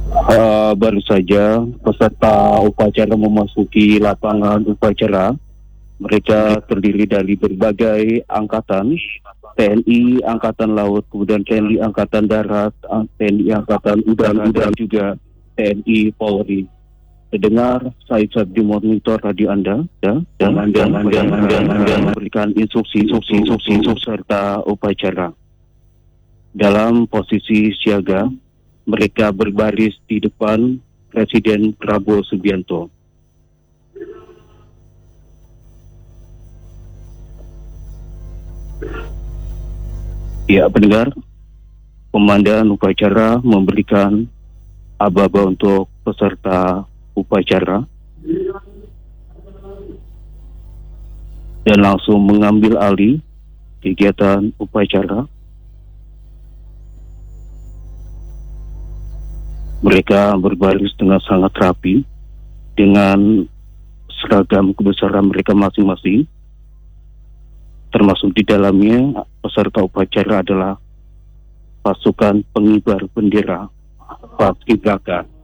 Baru saja peserta upacara memasuki lapangan upacara. Mereka terdiri dari berbagai angkatan, TNI Angkatan Laut, kemudian TNI Angkatan Darat, TNI Angkatan Udara, dan juga TNI Polri. Terdengar saya di monitor radio Anda, ya, dan Anda memberikan instruksi serta upacara. Dalam posisi siaga, mereka berbaris di depan Presiden Prabowo Subianto. Ya, pendengar, komandan upacara memberikan aba-aba untuk peserta upacara dan langsung mengambil alih kegiatan upacara. Mereka berbaris dengan sangat rapi dengan seragam kebesaran mereka masing-masing. Termasuk di dalamnya peserta upacara adalah pasukan pengibar bendera Paskibraka.